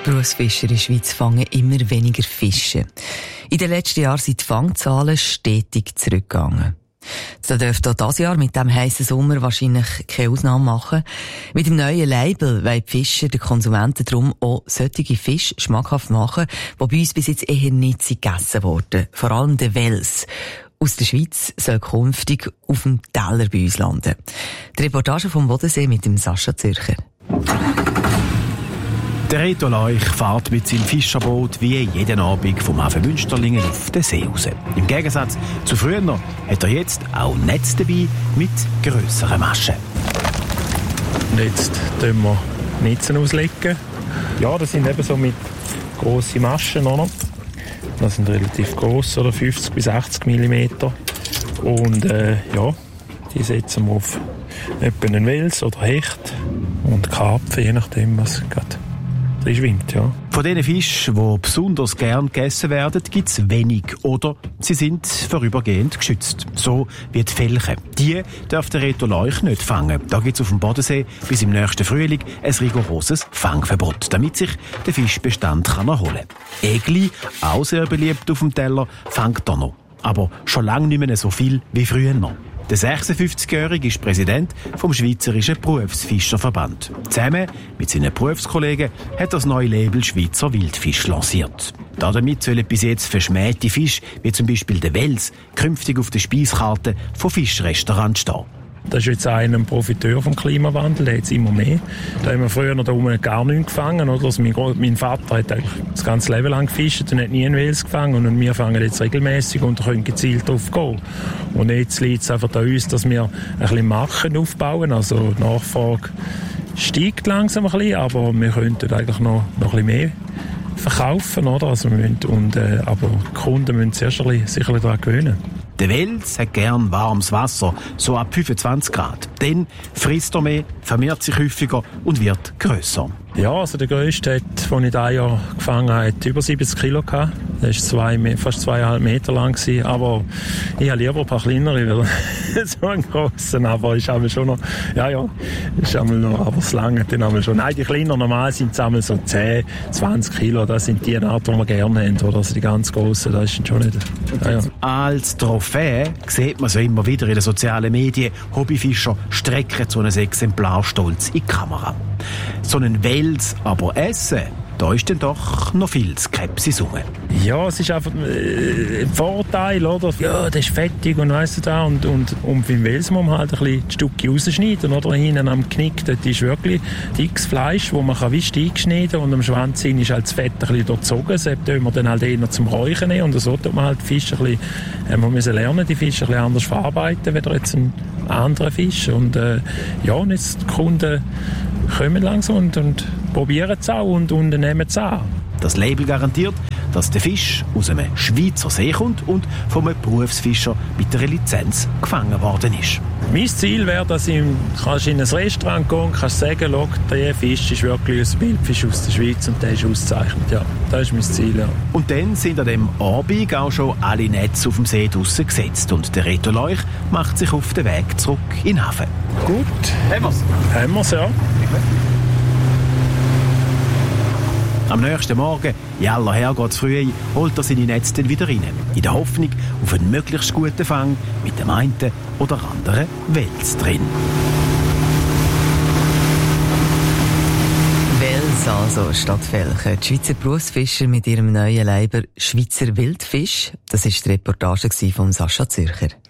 Berufsfischer in der Schweiz fangen immer weniger Fische. In den letzten Jahren sind die Fangzahlen stetig zurückgegangen. Das dürfte auch dieses Jahr mit dem heissen Sommer wahrscheinlich keine Ausnahme machen. Mit dem neuen Label wollen die Fischer den Konsumenten darum auch solche Fische schmackhaft machen, die bei uns bis jetzt eher nicht gegessen wurden. Vor allem der Wels aus der Schweiz soll künftig auf dem Teller bei uns landen. Die Reportage vom Bodensee mit dem Sascha Zürcher. Der Reto Leuch fährt mit seinem Fischerboot wie jeden Abend vom Hafen Münsterlingen auf den See raus. Im Gegensatz zu früher hat er jetzt auch Netz dabei mit grösseren Maschen. Und jetzt tun wir Netze auslegen. Ja, das sind eben so mit grossen Maschen. Oder? Das sind relativ gross, oder 50 bis 80 mm. Und ja, die setzen wir auf etwa einen Wels oder Hecht und Karpfen, je nachdem, was gerade drin schwimmt, ja. Von diesen Fischen, die besonders gern gegessen werden, gibt es wenig oder sie sind vorübergehend geschützt. So wie die Felche. Die darf der Reto Leuch nicht fangen. Da gibt es auf dem Bodensee bis im nächsten Frühling ein rigoroses Fangverbot, damit sich der Fischbestand erholen kann. Egli, auch sehr beliebt auf dem Teller, fängt er noch. Aber schon lange nicht mehr so viel wie früher noch. Der 56-Jährige ist Präsident vom Schweizerischen Berufsfischerverband. Zusammen mit seinen Berufskollegen hat er das neue Label Schweizer Wildfisch lanciert. Damit sollen bis jetzt verschmähte Fische, wie zum Beispiel der Wels, künftig auf der Speiskarte von Fischrestaurants stehen. Das ist jetzt ein Profiteur vom Klimawandel, der jetzt immer mehr. Da haben wir früher noch da oben gar nichts gefangen. Oder? Also mein Vater hat eigentlich das ganze Leben lang gefischt und hat nie einen Wels gefangen. Und wir fangen jetzt regelmäßig und können gezielt drauf gehen. Und jetzt liegt es einfach an uns, dass wir ein bisschen Marken aufbauen. Also die Nachfrage steigt langsam ein bisschen, aber wir könnten eigentlich noch ein bisschen mehr verkaufen. Oder? Also aber die Kunden müssen sich sicher daran gewöhnen. Der Wels hat gern warmes Wasser, so ab 25 Grad. Dann frisst er mehr, vermehrt sich häufiger und wird grösser. Ja, also der grösste, den ich dieses Jahr gefangen habe, hat über 70 Kilo gehabt. Der war fast 2,5 Meter lang gewesen. Aber ich habe lieber ein paar kleinere, weil so einen grossen, aber ist einmal schon noch, ist einmal noch, aber es lange dann einmal schon. Nein, die kleinen normal sind es einmal so 10, 20 Kilo. Das sind die Art, die wir gerne haben. Oder also die ganz grossen, das ist schon nicht. Ja. Als Trophäe sieht man so immer wieder in den sozialen Medien. Hobbyfischer strecken so ein Exemplar stolz in die Kamera. So einen Wels aber essen, da ist dann doch noch viel Skepsis rum. Ja, es ist einfach ein Vorteil, oder? Ja, das ist fettig und weißt du da. Und beim Wels muss man halt ein bisschen die Stücke rausschneiden, oder? Hinten am Knick, das ist wirklich dickes Fleisch, das man wie Steak schneiden kann. Und am Schwanz ist halt das Fett ein bisschen durchzogen. Das tun wir dann halt eher zum Räuchern nehmen. Und so tut man halt die Fische ein bisschen, man muss lernen, die Fische ein bisschen anders verarbeiten, als jetzt ein anderer Fisch. Und und jetzt die Kunden kommen langsam und probieren es auch und nehmen es an. Das Label garantiert, dass der Fisch aus einem Schweizer See kommt und von einem Berufsfischer mit einer Lizenz gefangen worden ist. Mein Ziel wäre, dass du in ein Restaurant gehen und kannst sagen, der Fisch ist wirklich ein Wildfisch aus der Schweiz und der ist ausgezeichnet. Ja, das ist mein Ziel, ja. Und dann sind an dem Abend auch schon alle Netze auf dem See draussen gesetzt und der Reto Leuch macht sich auf den Weg zurück in den Hafen. Gut. Haben wir's? Haben wir's, ja. Am nächsten Morgen, in aller Herrgottsfrühe, holt er seine Netze dann wieder rein. In der Hoffnung auf einen möglichst guten Fang mit dem einen oder anderen Wels drin. Wels also statt Felche. Die Schweizer Berufsfischer mit ihrem neuen Label Schweizer Wildfisch. Das war die Reportage von Sascha Zürcher.